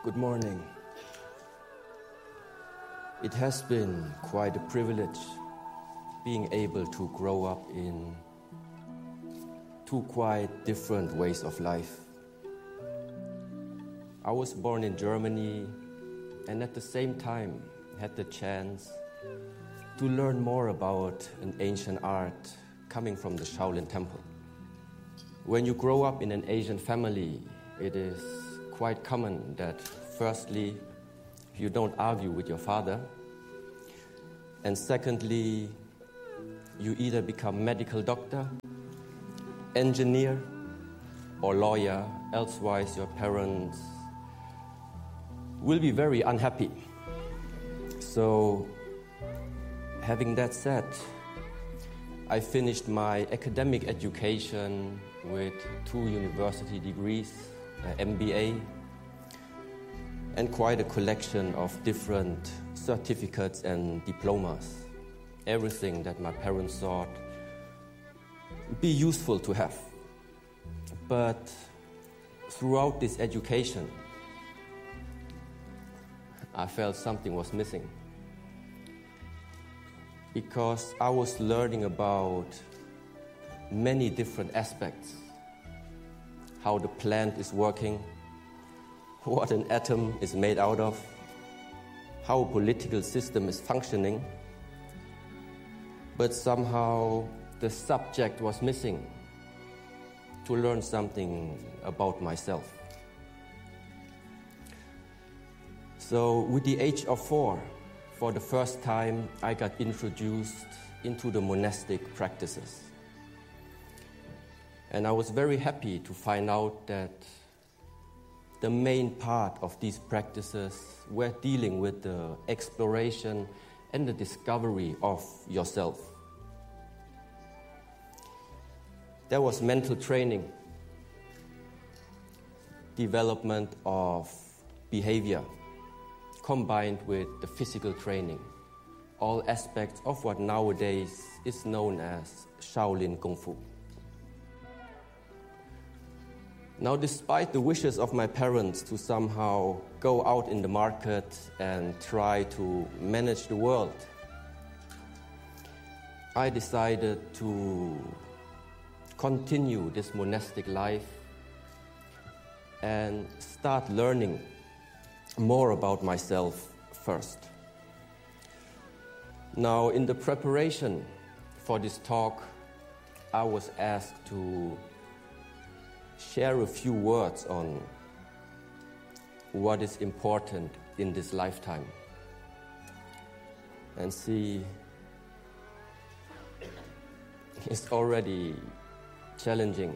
Good morning. It has been quite a privilege being able to grow up in two quite different ways of life. I was born in Germany and at the same time had the chance to learn more about an ancient art coming from the Shaolin Temple. When you grow up in an Asian family, it is quite common that firstly, you don't argue with your father, and secondly, you either become medical doctor, engineer, or lawyer, elsewise your parents will be very unhappy. So, having that said, I finished my academic education with 2 university degrees, MBA, and quite a collection of different certificates and diplomas. Everything that my parents thought be useful to have. But throughout this education, I felt something was missing. Because I was learning about many different aspects. How the plant is working, what an atom is made out of, how a political system is functioning. But somehow the subject was missing to learn something about myself. So with the age of 4, for the first time, I got introduced into the monastic practices. And I was very happy to find out that the main part of these practices were dealing with the exploration and the discovery of yourself. There was mental training, development of behavior, combined with the physical training, all aspects of what nowadays is known as Shaolin Kung Fu. Now, despite the wishes of my parents to somehow go out in the market and try to manage the world, I decided to continue this monastic life and start learning more about myself first. Now, in the preparation for this talk, I was asked to share a few words on what is important in this lifetime. And see, it's already challenging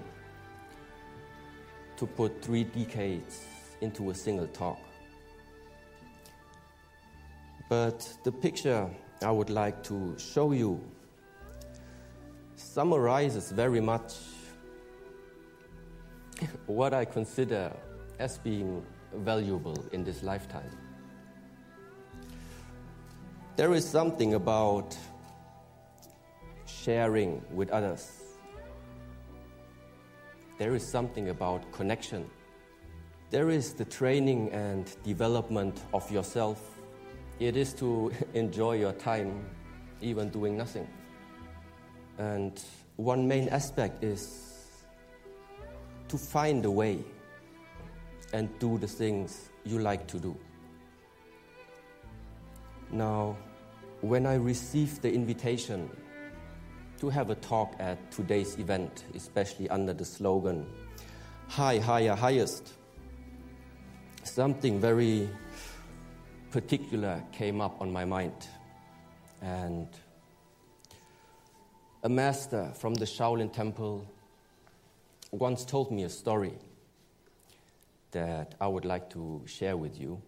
to put 3 decades into a single talk. But the picture I would like to show you summarizes very much what I consider as being valuable in this lifetime. There is something about sharing with others. There is something about connection. There is the training and development of yourself. It is to enjoy your time, even doing nothing. And one main aspect is to find a way and do the things you like to do. Now, when I received the invitation to have a talk at today's event, especially under the slogan, High, Higher, Highest, something very particular came up on my mind. And a master from the Shaolin Temple once told me a story that I would like to share with you.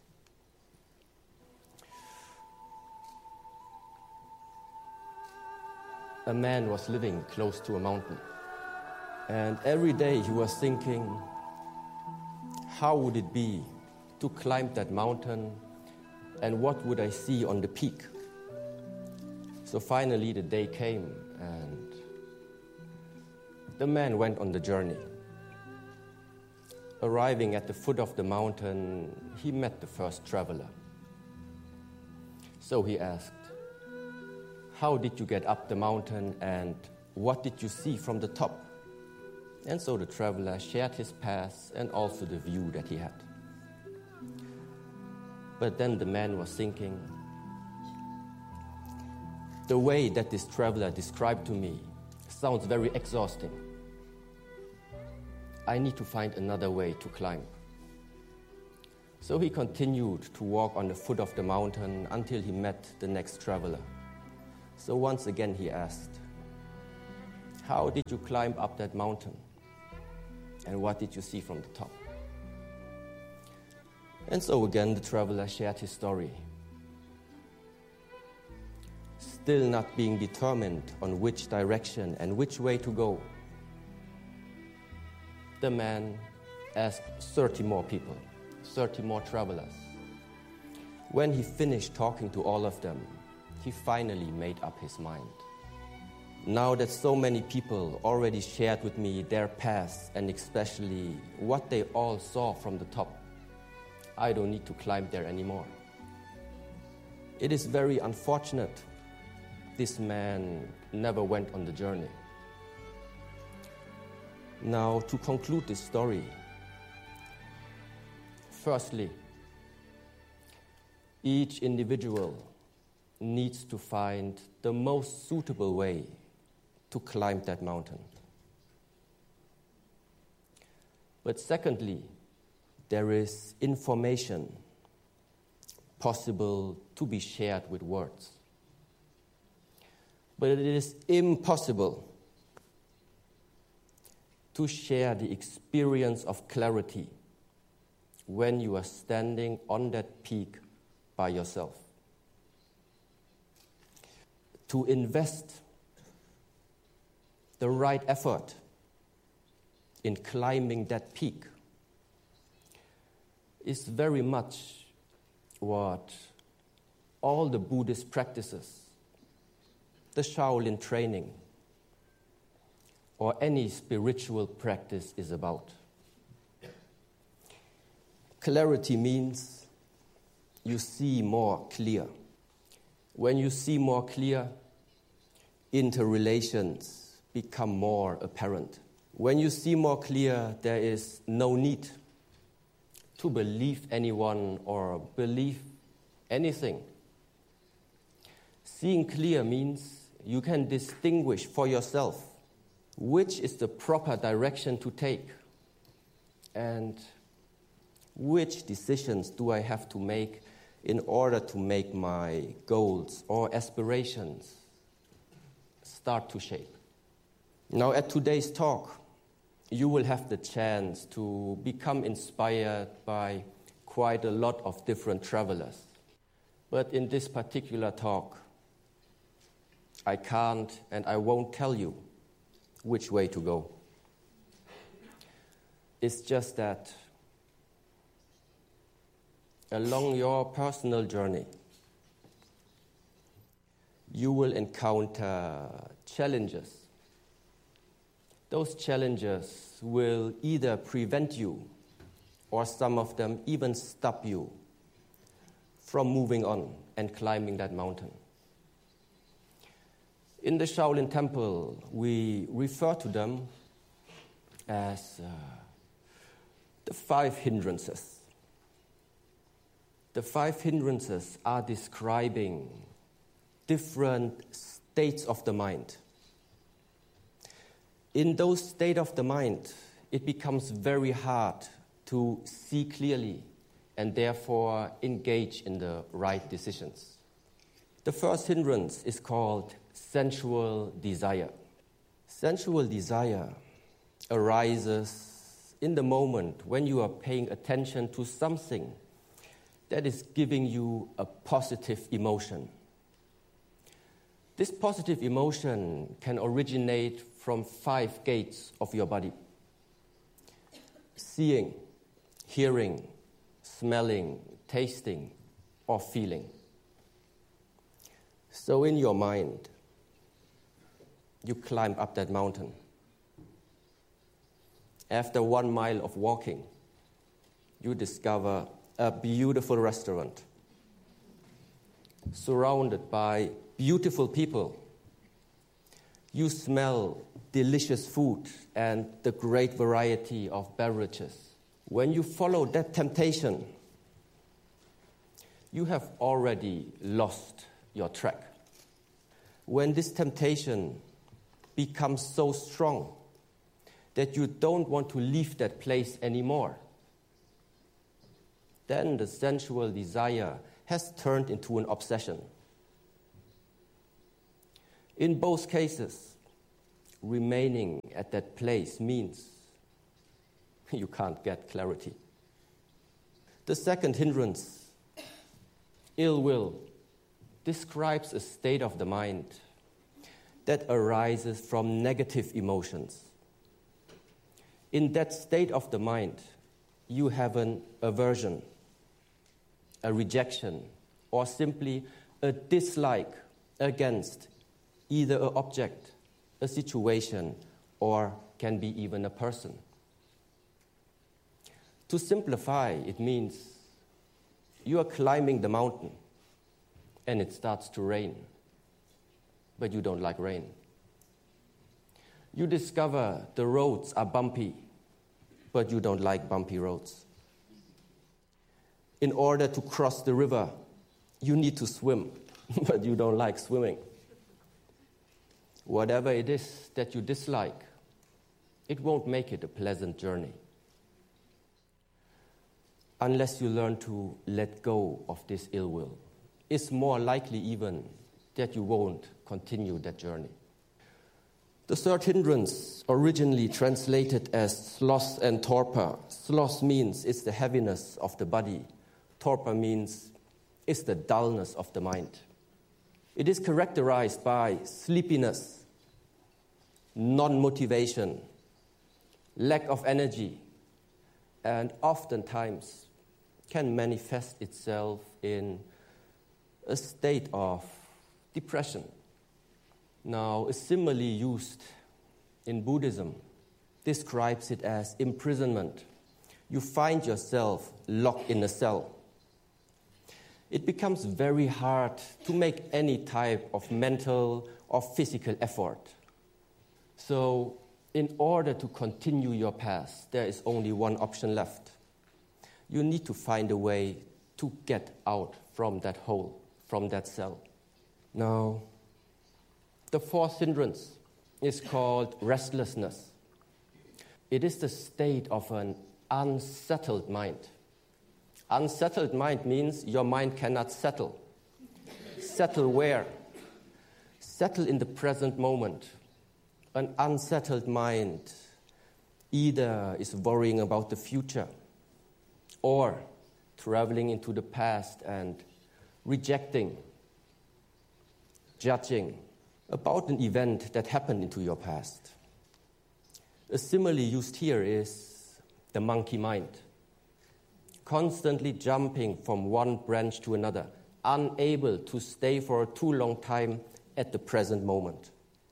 A man was living close to a mountain, and every day he was thinking, how would it be to climb that mountain, and what would I see on the peak? So finally the day came, and the man went on the journey. arriving at the foot of the mountain, he met the first traveler. So he asked, "How did you get up the mountain and what did you see from the top?" And so the traveler shared his path and also the view that he had. But then the man was thinking, the way that this traveler described to me sounds very exhausting. I need to find another way to climb. So he continued to walk on the foot of the mountain until he met the next traveler. So once again he asked, "How did you climb up that mountain? And what did you see from the top?" And so again the traveler shared his story. Still not being determined on which direction and which way to go, the man asked 30 more people, 30 more travelers. When he finished talking to all of them, he finally made up his mind. Now that so many people already shared with me their past and especially what they all saw from the top, I don't need to climb there anymore. It is very unfortunate this man never went on the journey. Now, to conclude this story, firstly, each individual needs to find the most suitable way to climb that mountain. But secondly, there is information possible to be shared with words. But it is impossible to share the experience of clarity when you are standing on that peak by yourself. To invest the right effort in climbing that peak is very much what all the Buddhist practices, the Shaolin training, or any spiritual practice is about. Clarity means you see more clear. When you see more clear, interrelations become more apparent. When you see more clear, there is no need to believe anyone or believe anything. Seeing clear means you can distinguish for yourself which is the proper direction to take and which decisions do I have to make in order to make my goals or aspirations start to shape. Now, at today's talk, you will have the chance to become inspired by quite a lot of different travelers. But in this particular talk, I can't and I won't tell you which way to go. It's just that along your personal journey, you will encounter challenges. Those challenges will either prevent you or some of them even stop you from moving on and climbing that mountain. In the Shaolin Temple, we refer to them as the 5 hindrances. The 5 hindrances are describing different states of the mind. In those states of the mind, it becomes very hard to see clearly and therefore engage in the right decisions. The first hindrance is called sensual desire. Sensual desire arises in the moment when you are paying attention to something that is giving you a positive emotion. This positive emotion can originate from 5 gates of your body: seeing, hearing, smelling, tasting, or feeling. So in your mind, you climb up that mountain. After 1 mile of walking, you discover a beautiful restaurant surrounded by beautiful people. You smell delicious food and the great variety of beverages. When you follow that temptation, you have already lost your track. When this temptation becomes so strong that you don't want to leave that place anymore, then the sensual desire has turned into an obsession. In both cases, remaining at that place means you can't get clarity. The second hindrance, ill will, describes a state of the mind that arises from negative emotions. In that state of the mind, you have an aversion, a rejection, or simply a dislike against either an object, a situation, or can be even a person. To simplify, it means you are climbing the mountain and it starts to rain, but you don't like rain. You discover the roads are bumpy, but you don't like bumpy roads. In order to cross the river, you need to swim, but you don't like swimming. Whatever it is that you dislike, it won't make it a pleasant journey unless you learn to let go of this ill will. It's more likely even that you won't continue that journey. The third hindrance, originally translated as sloth and torpor. Sloth means it's the heaviness of the body. Torpor means it's the dullness of the mind. It is characterized by sleepiness, non-motivation, lack of energy, and oftentimes can manifest itself in a state of depression. Now, a simile used in Buddhism describes it as imprisonment. You find yourself locked in a cell. It becomes very hard to make any type of mental or physical effort. So, in order to continue your path, there is only one option left. You need to find a way to get out from that hole, from that cell. Now, the fourth hindrance is called restlessness. It is the state of an unsettled mind. Unsettled mind means your mind cannot settle. Settle where? Settle in the present moment. An unsettled mind either is worrying about the future or traveling into the past and rejecting, judging about an event that happened into your past. A simile used here is the monkey mind, constantly jumping from one branch to another, unable to stay for a too long time at the present moment.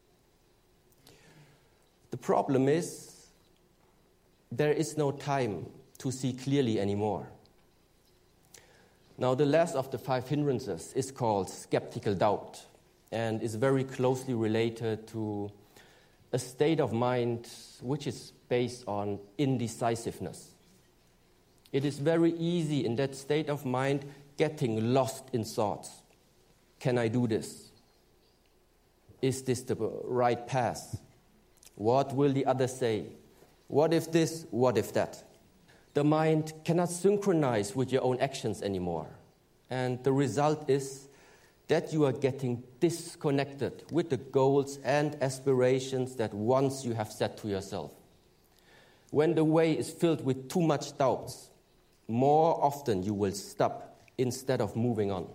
The problem is there is no time to see clearly anymore. Now, the last of the 5 hindrances is called skeptical doubt and is very closely related to a state of mind which is based on indecisiveness. It is very easy in that state of mind getting lost in thoughts. Can I do this? Is this the right path? What will the other say? What if this? What if that? The mind cannot synchronize with your own actions anymore. And the result is that you are getting disconnected with the goals and aspirations that once you have set to yourself. When the way is filled with too much doubts, more often you will stop instead of moving on.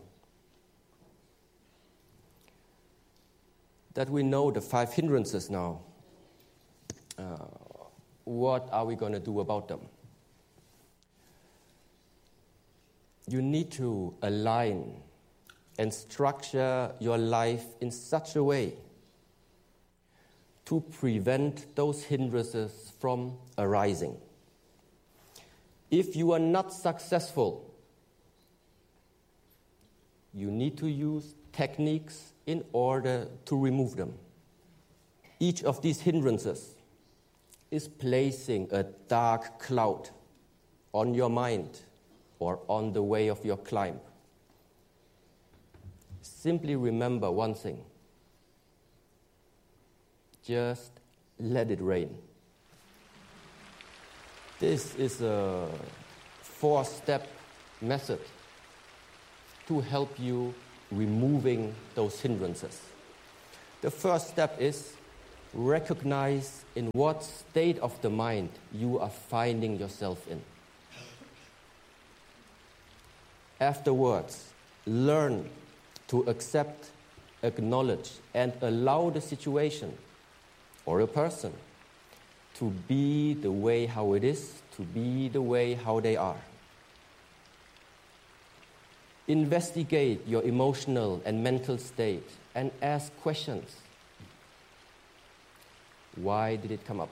That we know the 5 hindrances now, what are we going to do about them? You need to align and structure your life in such a way to prevent those hindrances from arising. If you are not successful, you need to use techniques in order to remove them. Each of these hindrances is placing a dark cloud on your mind or on the way of your climb. Simply remember one thing. Just let it rain. This is a 4-step method to help you removing those hindrances. The first step is recognize in what state of the mind you are finding yourself in. Afterwards, learn to accept, acknowledge, and allow the situation or a person to be the way how it is, to be the way how they are. Investigate your emotional and mental state and ask questions. Why did it come up?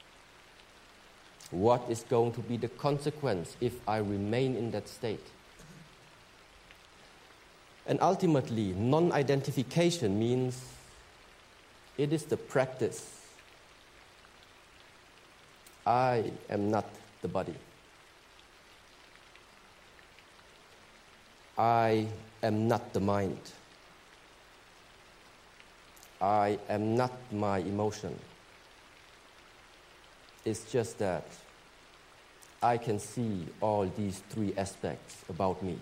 What is going to be the consequence if I remain in that state? And ultimately, non-identification means it is the practice. I am not the body. I am not the mind. I am not my emotion. It's just that I can see all these 3 aspects about me.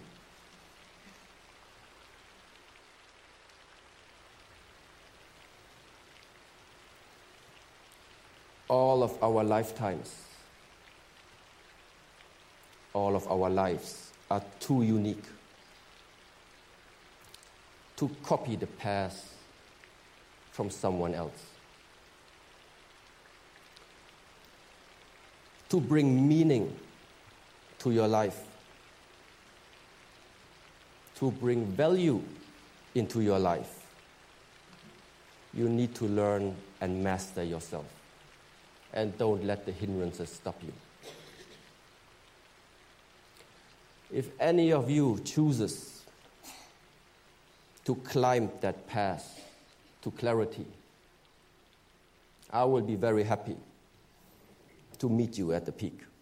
All of our lifetimes, all of our lives are too unique to copy the past from someone else. To bring meaning to your life, to bring value into your life, you need to learn and master yourself. And don't let the hindrances stop you. If any of you chooses to climb that path to clarity, I will be very happy to meet you at the peak.